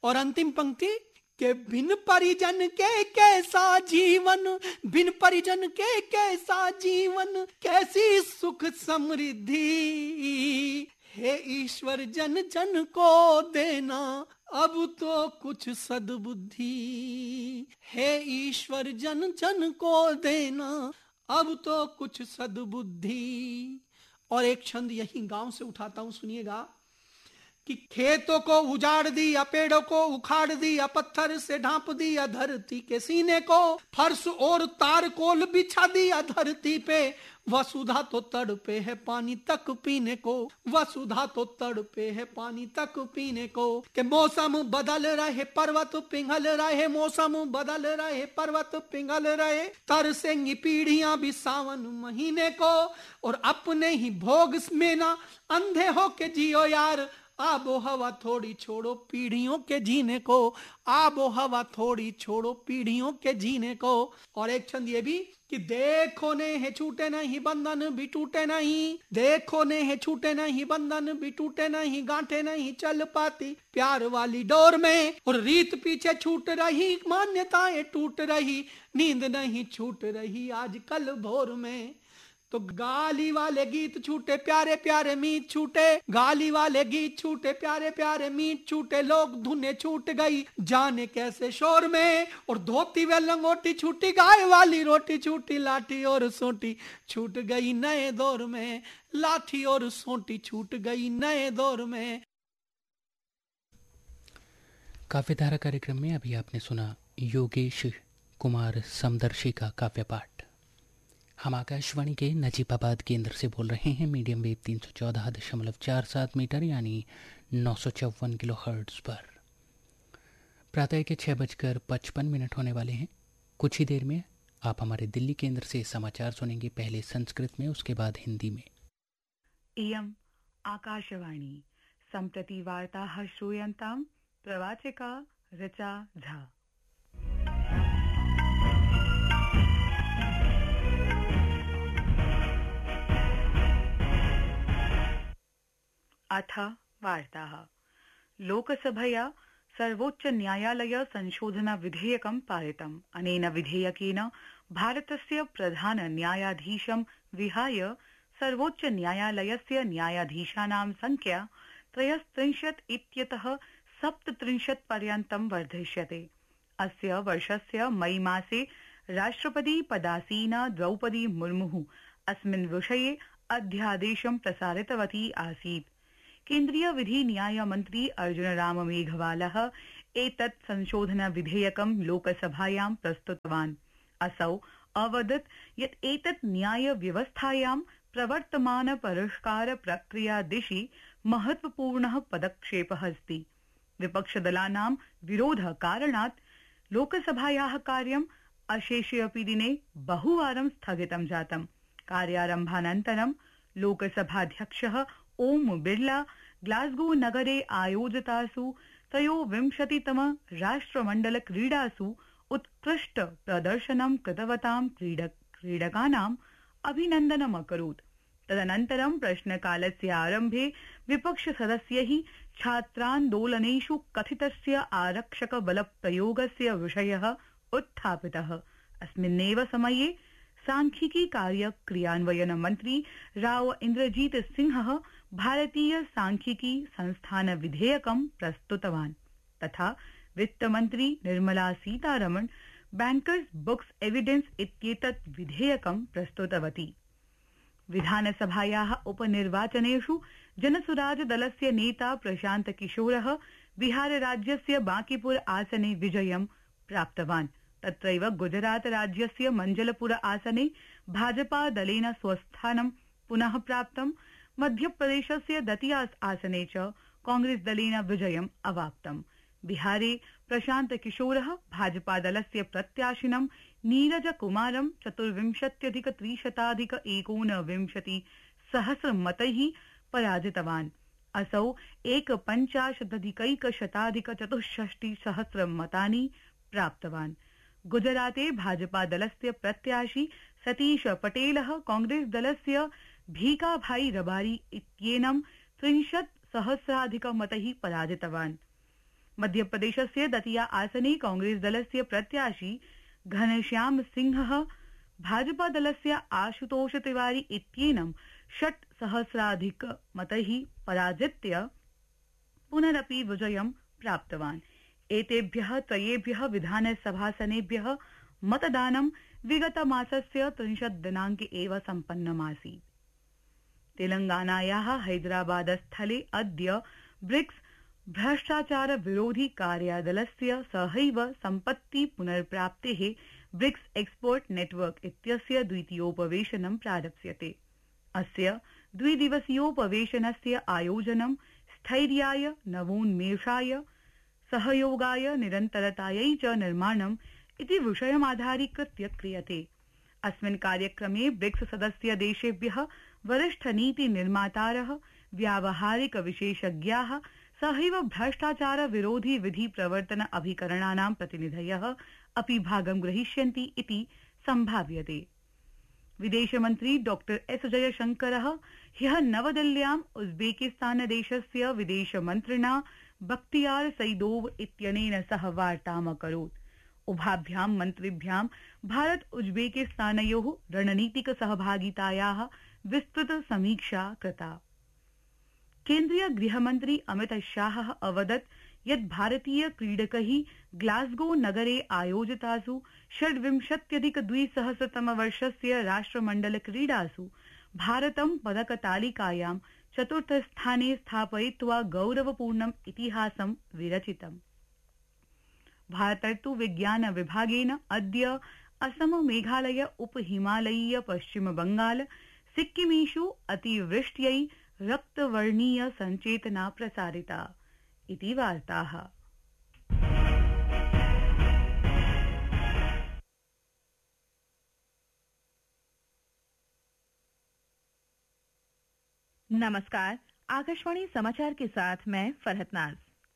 और अंतिम पंक्ति के बिन परिजन के कैसा जीवन, बिन परिजन के कैसा जीवन, कैसी सुख समृद्धि, हे ईश्वर जन जन को देना अब तो कुछ सद्बुद्धि, हे ईश्वर जन जन को देना अब तो कुछ सद्बुद्धि। और एक छंद यही गांव से उठाता हूं, सुनिएगा कि खेतों को उजाड़ दिया, पेड़ों को उखाड़ दिया, पत्थर से ढांप दिया धरती के सीने को, फर्श और तारकोल बिछा दिया धरती पे, वसुधा तो तड़पे है पानी तक पीने को, वसुधा तो तड़पे है पानी तक पीने को। कि मौसम बदल रहे पर्वत पिघल रहे, मौसम बदल रहे पर्वत पिघल रहे, तरसेंगी पीढ़ियां भी सावन महीने को, और अपने ही भोग में ना अंधे हो के जियो यार, आबो हवा थोड़ी छोड़ो पीढ़ियों के जीने को, आबो हवा थोड़ी छोड़ो पीढ़ियों के जीने को। और एक छंद ये भी कि देखो ने है छूटे नहीं बंधन भी टूटे नहीं, देखो ने है छूटे नहीं बंधन भी टूटे नहीं, गांठे नहीं चल पाती प्यार वाली डोर में, और रीत पीछे छूट रही मान्यताएं टूट रही, नींद नहीं छूट रही आजकल भोर में। तो गाली वाले गीत छूटे प्यारे प्यारे मीत छूटे, गाली वाले गीत छूटे प्यारे प्यारे मीत छूटे, लोग धुने छूट गई जाने कैसे शोर में, और धोती व लंगोटी छूटी, गाय वाली रोटी छूटी, लाठी और सोटी छूट गई नए दौर में, लाठी और सोटी छूट गई नए दौर में। काव्यधारा कार्यक्रम में अभी आपने सुना योगेश कुमार समदर्शी का काव्य पाठ। हम आकाशवाणी के नजीबाबाद केंद्र से बोल रहे हैं, मीडियम वेव 314.47 मीटर यानी 954 किलो हर्ट्ज पर। प्रातः के 6:55 होने वाले हैं। कुछ ही देर में आप हमारे दिल्ली केंद्र से समाचार सुनेंगे, पहले संस्कृत में, उसके बाद हिंदी में। इयम् आकाशवाणी सम्प्रति वार्ताः श्रूयन्तां, प्रवाचिका ऋचा झा। अथ वार्ताः। लोकसभया सर्वोच्च न्यायालय संशोधन विधेयकं पारितम्। अनेन विधेयकेन भारतस्य प्रधान न्यायाधीशं विहाय सर्वोच्च न्यायालयस्य न्यायाधीशानां संख्या 33 इत्यतः 37 पर्यन्तं वर्धिष्यते। अस्य वर्षस्य मई मासे राष्ट्रपति पदासीना द्रौपदी मुर्मुः अस्मिन् विषये अध्यादेशं प्रसारितवती आसीत्। केन्द्रीय विधि न्याय मंत्री अर्जुन राम मेघवालः एतत् संशोधन विधेयकं लोकसभायां प्रस्तुतवान्। असौ अवदत् यत् एतत् न्याय व्यवस्थायां प्रवर्तमान परिष्कार प्रक्रिया दिशि महत्वपूर्णः पदक्षेपः अस्ति। विपक्षदलानां विरोध कारणात् लोकसभायाः कार्यम् अशेषे अपि दिने बहुवारं स्थगितं जातम्। कार्यारम्भानन्तरं लोकसभाध्यक्षः ओम बिरला ग्लासगो नगरे आयोजितासु 23तम राष्ट्रमण्डल क्रीडासु उत्कृष्ट प्रदर्शनं कृतवतां क्रीडकानाम् अभिनन्दनम् अकरोत्। तदनन्तरं प्रश्नकालस्य आरम्भे विपक्षसदस्यैः छात्रान्दोलनेषु कथितस्य आरक्षकबलप्रयोगस्य विषयः उत्थापितः। अस्मिन्नेव समये सांख्यिकी कार्य क्रियान्वयन मंत्री राव इन्द्रजीत सिंहः भारतीय सांख्यिकी संस्थान विधेयकं प्रस्तुतवान्, तथा वित्तमन्त्री Nirmala Sitharaman bankers books evidence इत्येतत् विधेयकं प्रस्तुतवती। विधानसभायाः उपनिर्वाचनेषु जनसुराज दलस्य नेता प्रशांत किशोरः बिहार राज्यस्य बांकीपुर आसने विजयं प्राप्तवान्। तत्रैव गुजरात राज्यस्य मंजलपुर आसने भाजपा दलेन स्वस्थानं पुनः प्राप्तम्। मध्यप्रदेशस्य दतिया आसने च कांग्रेस दलेन विजयम् अवाप्तम्। बिहारे प्रशांत किशोरः भाजपा दलस्य प्रत्याशिनं नीरज कुमारं 24,300 सहस्रमतैः पराजितवान्। असौ 51,164 सहस्रमतानि प्राप्तवान्। गुजराते भाजपा दलस्य प्रत्याशी सतीश पटेलः कांग्रेस दलस्य भीकाभाई रबारी इत्येनं 30,000 मतैः पराजितवान्। मध्यप्रदेशस्य दतिया आसने कांग्रेसदलस्य प्रत्याशी घनश्याम सिंहः भाजपादलस्य आशुतोष तिवारी इत्येनं 6,000,000 पराजित्य पुनरपि विजयं प्राप्तवान्। एतेभ्यः त्रयेभ्यः विधानसभासनेभ्यः मतदानं विगतमासस्य 30 दिनाङ्के एव सम्पन्नमासीत्। तेलंगानायाः हैदराबादस्थले अद्य ब्रिक्स भ्रष्टाचार विरोधी कार्यादलस्य सहैव सम्पत्ति पुनर्प्राप्तेः ब्रिक्स एक्सपर्ट नेटवर्क इत्यस्य द्वितीयोपवेशनं प्रारप्स्यते। अस्य द्विदिवसीयोपवेशनस्य आयोजनं स्थैर्याय, नवोन्मेषाय, सहयोगाय, निरन्तरतायै च निर्माणम् इति विषयमाधारीकृत्य क्रियते। अस्मिन् कार्यक्रमे ब्रिक्स सदस्य देशेभ्यः वरिष्ठ नीति निर्मातारः, व्यावहारिक विशेषज्ञाः सहैव भ्रष्टाचार विरोधी विधि प्रवर्तन अभिकरणानां प्रतिनिधयः अपि भागं ग्रहीष्यन्ति इति सम्भाव्यते। विदेशमन्त्री डॉक्टर एस जयशंकरः ह्यः नवदिल्ल्याम् उज्बेकिस्तान देशस्य विदेशमन्त्रिणा बख्तियार सईदोव इत्यनेन सह वार्ताम् अकरोत्। उभाभ्यां मन्त्रिभ्यां भारत उज्बेकिस्तानयोः रणनीतिक सहभागितायाः विस्तृत समीक्षा कृता। केन्द्रीय गृहमन्त्री अमित शाहः अवदत् यत् भारतीय क्रीडकैः ग्लास्गो नगरे आयोजितासु 26,200 राष्ट्रमण्डल क्रीडासु भारतं पदकतालिकायां चतुर्थस्थाने स्थापयित्वा गौरवपूर्णम् इतिहासं विरचितम्। भारतर्तु विज्ञान विभागेन अद्य असम, मेघालय, उपहिमालयीय पश्चिम बंगाल, सिक्किमेषु अतिवृष्ट्यै रक्तवर्णीय संचेतना प्रसारिता इति वार्ताः। नमस्कार, आकाशवाणी समाचार के साथ मैं फरहत नाज।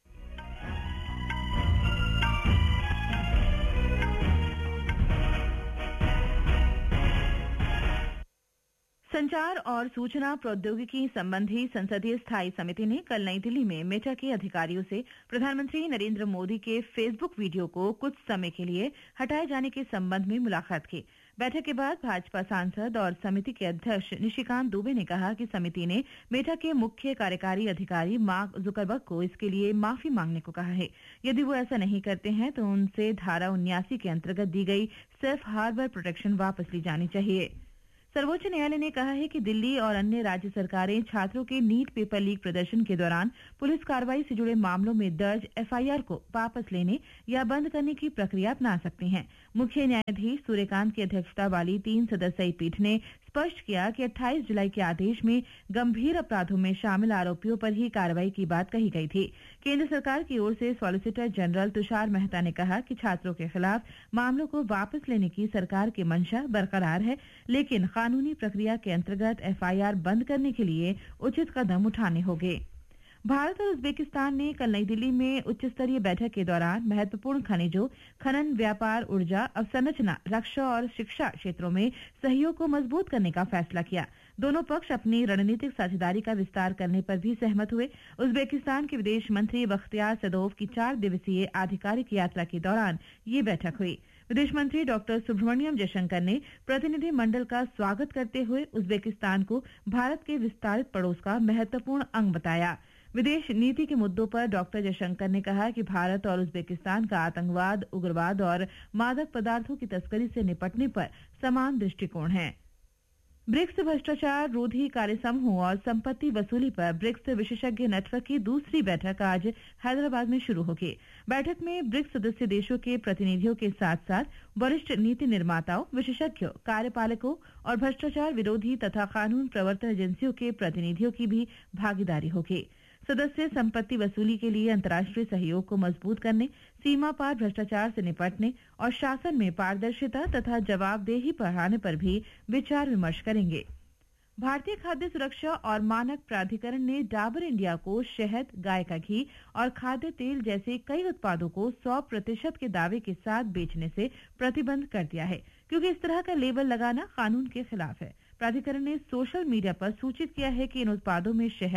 संचार और सूचना प्रौद्योगिकी संबंधी संसदीय स्थायी समिति ने कल नई दिल्ली में मेटा के अधिकारियों से प्रधानमंत्री नरेंद्र मोदी के फेसबुक वीडियो को कुछ समय के लिए हटाए जाने के संबंध में मुलाकात की। बैठक के बाद भाजपा सांसद और समिति के अध्यक्ष निशिकांत दुबे ने कहा कि समिति ने मेटा के मुख्य कार्यकारी अधिकारी मार्क जुकरबर्ग को इसके लिए माफी मांगने को कहा है। यदि वो ऐसा नहीं करते हैं तो उनसे धारा 79 के अंतर्गत दी गई सेफ हार्बर प्रोटेक्शन वापस ली जानी चाहिए। सर्वोच्च न्यायालय ने कहा है कि दिल्ली और अन्य राज्य सरकारें छात्रों के नीट पेपर लीक प्रदर्शन के दौरान पुलिस कार्रवाई से जुड़े मामलों में दर्ज एफआईआर को वापस लेने या बंद करने की प्रक्रिया अपना सकती हैं। मुख्य न्यायाधीश सूर्यकांत की अध्यक्षता वाली 3 सदस्यीय पीठ ने स्पष्ट किया कि 28 जुलाई के आदेश में गंभीर अपराधों में शामिल आरोपियों पर ही कार्रवाई की बात कही गई थी। केंद्र सरकार की ओर से सॉलिसिटर जनरल तुषार मेहता ने कहा कि छात्रों के खिलाफ मामलों को वापस लेने की सरकार की मंशा बरकरार है, लेकिन कानूनी प्रक्रिया के अंतर्गत एफआईआर बंद करने के लिए उचित कदम उठाने होंगे। भारत और उज्बेकिस्तान ने कल नई दिल्ली में उच्च स्तरीय बैठक के दौरान महत्वपूर्ण खनिजों, खनन, व्यापार, ऊर्जा, अवसंरचना, रक्षा और शिक्षा क्षेत्रों में सहयोग को मजबूत करने का फैसला किया। दोनों पक्ष अपनी रणनीतिक साझेदारी का विस्तार करने पर भी सहमत हुए। उज्बेकिस्तान के विदेश मंत्री बख्तियार सैदोव की 4 दिवसीय आधिकारिक यात्रा के दौरान ये बैठक हुई। विदेश मंत्री डॉक्टर सुब्रमण्यम जयशंकर ने प्रतिनिधि मंडल का स्वागत करते हुए उज्बेकिस्तान को भारत के विस्तारित पड़ोस का महत्वपूर्ण अंग बताया। विदेश नीति के मुद्दों पर डॉक्टर जयशंकर ने कहा कि भारत और उज्बेकिस्तान का आतंकवाद, उग्रवाद और मादक पदार्थों की तस्करी से निपटने पर समान दृष्टिकोण है। ब्रिक्स भ्रष्टाचार रोधी कार्य समूह और संपत्ति वसूली पर ब्रिक्स विशेषज्ञ नेटवर्क की दूसरी बैठक आज हैदराबाद में शुरू होगी। बैठक में ब्रिक्स सदस्य देशों के प्रतिनिधियों के साथ साथ वरिष्ठ नीति निर्माताओं, विशेषज्ञों, कार्यपालकों और भ्रष्टाचार विरोधी तथा कानून प्रवर्तन एजेंसियों के प्रतिनिधियों की भी भागीदारी होगी। सदस्य संपत्ति वसूली के लिए अंतर्राष्ट्रीय सहयोग को मजबूत करने, सीमा पार भ्रष्टाचार से निपटने और शासन में पारदर्शिता तथा जवाबदेही बढ़ाने पर भी विचार विमर्श करेंगे। भारतीय खाद्य सुरक्षा और मानक प्राधिकरण ने डाबर इंडिया को शहद, गाय का घी और खाद्य तेल जैसे कई उत्पादों को 100% के दावे के साथ बेचने से प्रतिबंध कर दिया है, क्योंकि इस तरह का लेबल लगाना कानून के खिलाफ है। प्राधिकरण ने सोशल मीडिया पर सूचित किया है कि इन उत्पादों में शहद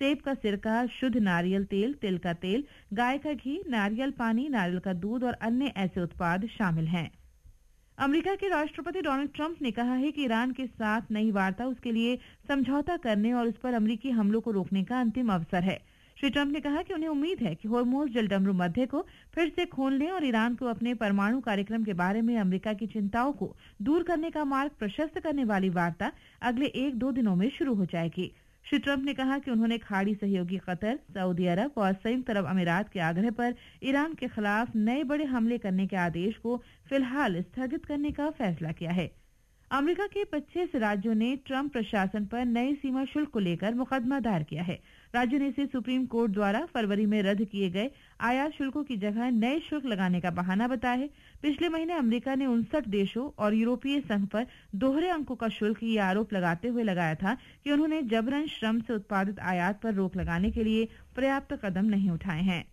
सेब का सिरका, शुद्ध नारियल तेल, तिल का तेल, गाय का घी, नारियल पानी, नारियल का दूध और अन्य ऐसे उत्पाद शामिल हैं। अमेरिका के राष्ट्रपति डोनाल्ड ट्रंप ने कहा है कि ईरान के साथ नई वार्ता उसके लिए समझौता करने और उस पर अमेरिकी हमलों को रोकने का अंतिम अवसर है। श्री ट्रंप ने कहा कि उन्हें उम्मीद है कि होर्मुज जलडमरू मध्य को फिर से खोल लें और ईरान को अपने परमाणु कार्यक्रम के बारे में अमेरिका की चिंताओं को दूर करने का मार्ग प्रशस्त करने वाली वार्ता अगले 1-2 दिनों में शुरू हो जाएगी। श्री ट्रंप ने कहा कि उन्होंने खाड़ी सहयोगी कतर, सऊदी अरब और संयुक्त अरब अमीरात के आग्रह पर ईरान के खिलाफ नए बड़े हमले करने के आदेश को फिलहाल स्थगित करने का फैसला किया है। अमेरिका के 25 राज्यों ने ट्रंप प्रशासन पर नए सीमा शुल्क को लेकर मुकदमा दायर किया है। राज्यों ने इसे सुप्रीम कोर्ट द्वारा फरवरी में रद्द किए गए आयात शुल्कों की जगह नए शुल्क लगाने का बहाना बताया है। पिछले महीने अमेरिका ने 59 देशों और यूरोपीय संघ पर दोहरे अंकों का शुल्क ये आरोप लगाते हुए लगाया था कि उन्होंने जबरन श्रम से उत्पादित आयात पर रोक लगाने के लिए पर्याप्त कदम नहीं उठाए हैं।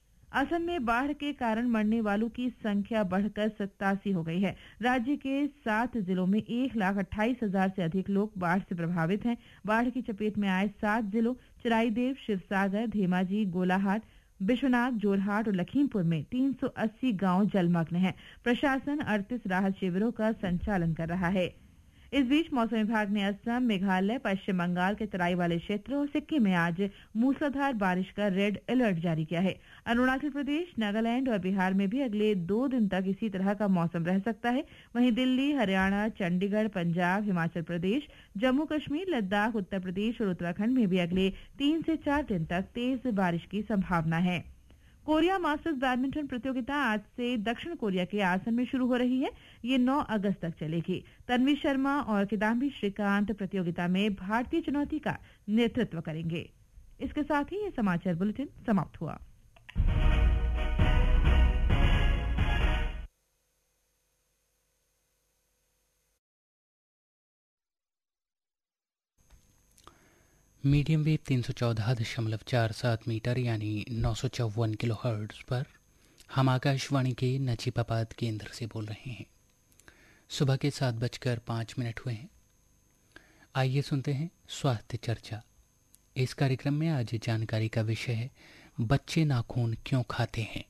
असम में बाढ़ के कारण मरने वालों की संख्या बढ़कर 87 हो गई है। राज्य के 7 जिलों में 1,28,000 से अधिक लोग बाढ़ से प्रभावित हैं। बाढ़ की चपेट में आए 7 जिलों चिराईदेव, शिवसागर, धेमाजी, गोलाहाट, बिश्वनाथ, जोरहाट और लखीमपुर में 380 गांव जलमग्न हैं। प्रशासन 38 राहत शिविरों का संचालन कर रहा है। इस बीच मौसम विभाग ने असम, मेघालय, पश्चिम बंगाल के तराई वाले क्षेत्रों और सिक्किम में आज मूसलाधार बारिश का रेड अलर्ट जारी किया है। अरुणाचल प्रदेश, नागालैंड और बिहार में भी अगले 2 दिन तक इसी तरह का मौसम रह सकता है। वहीं दिल्ली, हरियाणा, चंडीगढ़, पंजाब, हिमाचल प्रदेश, जम्मू कश्मीर, लद्दाख, उत्तर प्रदेश और उत्तराखंड में भी अगले 3 से 4 दिन तक तेज बारिश की संभावना है। कोरिया मास्टर्स बैडमिंटन प्रतियोगिता आज से दक्षिण कोरिया के आसन में शुरू हो रही है। ये 9 अगस्त तक चलेगी। तन्वी शर्मा और किदाम्बी श्रीकांत प्रतियोगिता में भारतीय चुनौती का नेतृत्व करेंगे। इसके साथ ही ये समाचार बुलेटिन समाप्त हुआ। मीडियम वेव 314.47 मीटर यानी 954 किलोहर्ट्ज़ पर हम आकाशवाणी के नजीबाबाद केंद्र से बोल रहे हैं। सुबह के 7:05 हुए हैं। आइए सुनते हैं स्वास्थ्य चर्चा। इस कार्यक्रम में आज जानकारी का विषय है, बच्चे नाखून क्यों खाते हैं।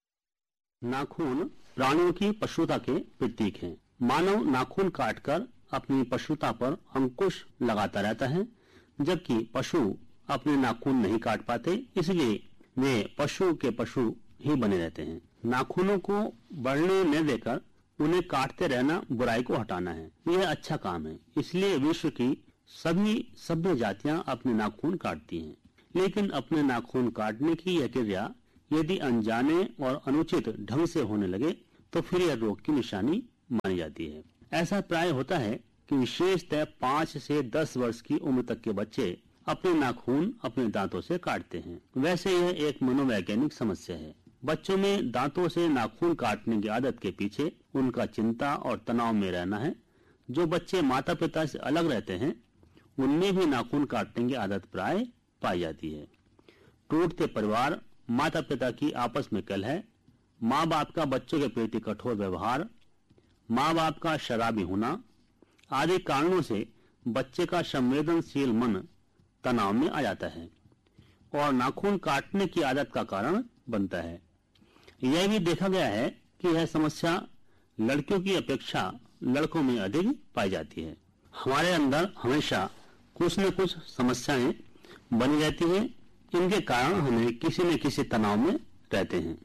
नाखून प्राणियों की पशुता के प्रतीक हैं। मानव नाखून काटकर अपनी पशुता पर अंकुश लगाता रहता है, जबकि पशु अपने नाखून नहीं काट पाते, इसलिए वे पशु के पशु ही बने रहते हैं। नाखूनों को बढ़ने न देकर उन्हें काटते रहना बुराई को हटाना है। यह अच्छा काम है, इसलिए विश्व की सभी सभ्य जातियां अपने नाखून काटती हैं। लेकिन अपने नाखून काटने की यह क्रिया यदि अनजाने और अनुचित ढंग से होने लगे तो फिर यह रोग की निशानी मानी जाती है। ऐसा प्राय होता है कि विशेषतः 5 से 10 वर्ष की उम्र तक के बच्चे अपने नाखून अपने दांतों से काटते हैं। वैसे यह एक मनोवैज्ञानिक समस्या है। बच्चों में दांतों से नाखून काटने की आदत के पीछे उनका चिंता और तनाव में रहना है। जो बच्चे माता पिता से अलग रहते हैं उनमें भी नाखून काटने की आदत प्राय पाई जाती है। टूटते परिवार, माता पिता की आपस में कलह, माँ बाप का बच्चों के प्रति कठोर व्यवहार, माँ बाप का शराबी होना आदि कारणों से बच्चे का संवेदनशील मन तनाव में आ जाता है और नाखून काटने की आदत का कारण बनता है। यह भी देखा गया है कि यह समस्या लड़कियों की अपेक्षा लड़कों में अधिक पाई जाती है। हमारे अंदर हमेशा कुछ न कुछ समस्याएं बनी रहती हैं। इनके कारण हमें किसी न किसी तनाव में रहते हैं।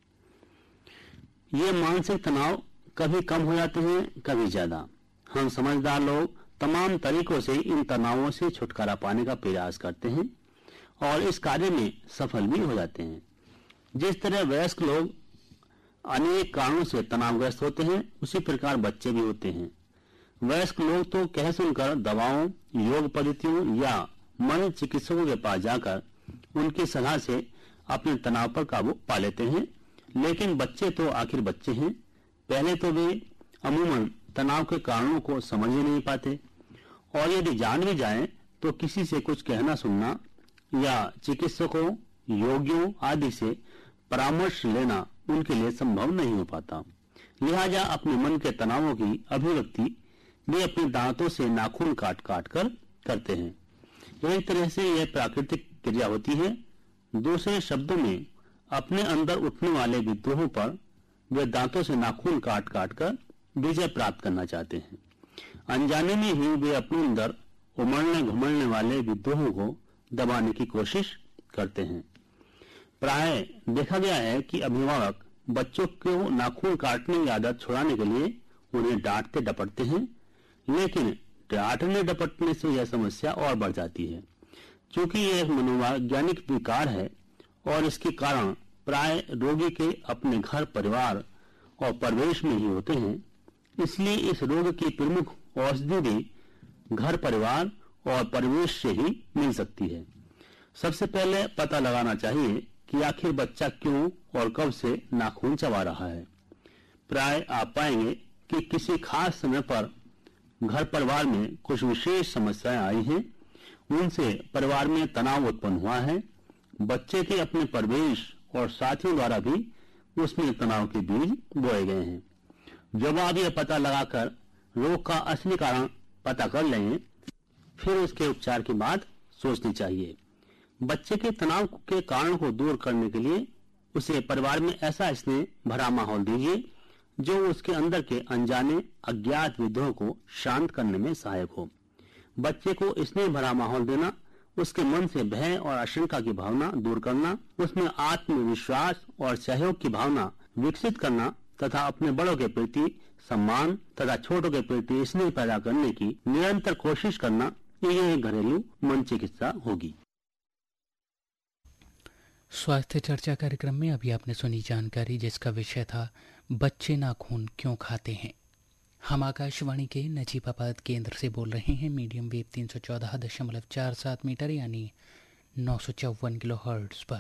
ये मानसिक तनाव कभी कम हो जाते हैं, कभी ज्यादा। हम समझदार लोग तमाम तरीकों से इन तनावों से छुटकारा पाने का प्रयास करते हैं और इस कार्य में सफल भी हो जाते हैं। जिस तरह वयस्क लोग अनेक कारणों से तनावग्रस्त होते हैं, उसी प्रकार बच्चे भी होते हैं। वयस्क लोग तो कह सुनकर दवाओं, योग पद्धतियों या मन चिकित्सकों के पास जाकर उनकी सलाह से अपने तनाव पर काबू पा लेते हैं, लेकिन बच्चे तो आखिर बच्चे हैं। पहले तो वे अमूमन तनाव के कारणों को समझ ही नहीं पाते और यदि जान भी जाएं तो किसी से कुछ कहना सुनना या चिकित्सकों, योगियों आदि से परामर्श लेना उनके लिए संभव नहीं हो पाता। लिहाजा अपने मन के तनावों की अभिव्यक्ति वे अपने दांतों से नाखून काट काट कर करते हैं। एक तरह से यह प्राकृतिक क्रिया होती है। दूसरे शब्दों में अपने अंदर उठने वाले विद्रोहों पर वे दांतों से नाखून काट काट कर विजय प्राप्त करना चाहते हैं। अनजाने में ही वे अपने अंदर उमड़ने घुमड़ने वाले विद्रोहों को दबाने की कोशिश करते हैं। प्राय देखा गया है कि अभिभावक बच्चों को नाखून काटने की आदत छुड़ाने के लिए उन्हें डांटते डपटते हैं, लेकिन डांटने डपटने से यह समस्या और बढ़ जाती है। क्योंकि यह एक मनोवैज्ञानिक विकार है और इसके कारण प्राय रोगी के अपने घर परिवार और परिवेश में ही होते हैं, इसलिए इस रोग की प्रमुख औषधि भी घर परिवार और परिवेश से ही मिल सकती है। सबसे पहले पता लगाना चाहिए कि आखिर बच्चा क्यों और कब से नाखून चबा रहा है। प्राय आप पाएंगे कि किसी खास समय पर घर परिवार में कुछ विशेष समस्याएं आई हैं, उनसे परिवार में तनाव उत्पन्न हुआ है। बच्चे के अपने परिवेश और साथियों द्वारा भी उसमें तनाव के बीज बोए गए हैं। जब आप यह पता लगाकर रोग का असली कारण पता कर लेंगे, फिर उसके उपचार की बात सोचनी चाहिए। बच्चे के तनाव के कारण को दूर करने के लिए उसे परिवार में ऐसा स्नेह भरा माहौल दीजिए जो उसके अंदर के अनजाने अज्ञात विद्रोह को शांत करने में सहायक हो। बच्चे को स्नेह भरा माहौल देना, उसके मन से भय और आशंका की भावना दूर करना, उसमें आत्मविश्वास और सहयोग की भावना विकसित करना तथा अपने बड़ों के प्रति सम्मान तथा छोटों के प्रति स्नेह पैदा करने की निरंतर कोशिश करना, ये घरेलू मन चिकित्सा होगी। स्वास्थ्य चर्चा कार्यक्रम में अभी आपने सुनी जानकारी जिसका विषय था बच्चे नाखून क्यों खाते हैं। हम आकाशवाणी के नजीबाबाद केंद्र से बोल रहे हैं मीडियम वेव 314.47 मीटर यानी 954 किलोहर्ट्ज पर।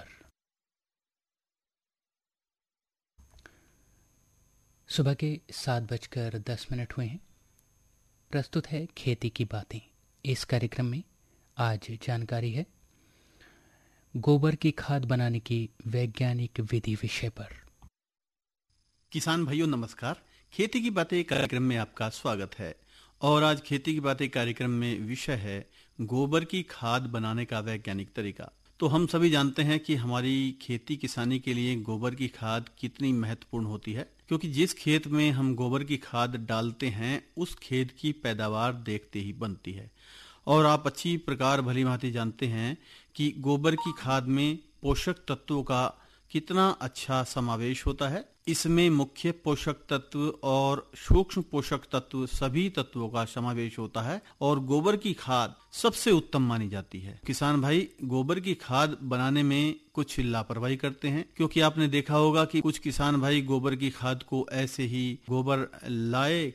सुबह के 7:10 हुए हैं। प्रस्तुत है खेती की बातें। इस कार्यक्रम में आज जानकारी है गोबर की खाद बनाने की वैज्ञानिक विधि विषय पर। किसान भाइयों नमस्कार। खेती की बातें कार्यक्रम में आपका स्वागत है और आज खेती की बातें कार्यक्रम में विषय है गोबर की खाद बनाने का वैज्ञानिक तरीका। तो हम सभी जानते हैं कि हमारी खेती किसानी के लिए गोबर की खाद कितनी महत्वपूर्ण होती है, क्योंकि जिस खेत में हम गोबर की खाद डालते हैं उस खेत की पैदावार देखते ही बनती है। और आप अच्छी प्रकार भली भांति जानते हैं कि गोबर की खाद में पोषक तत्वों का कितना अच्छा समावेश होता है। इसमें मुख्य पोषक तत्व और सूक्ष्म पोषक तत्व सभी तत्वों का समावेश होता है और गोबर की खाद सबसे उत्तम मानी जाती है। किसान भाई गोबर की खाद बनाने में कुछ लापरवाही करते हैं, क्योंकि आपने देखा होगा कि कुछ किसान भाई गोबर की खाद को ऐसे ही गोबर लाए,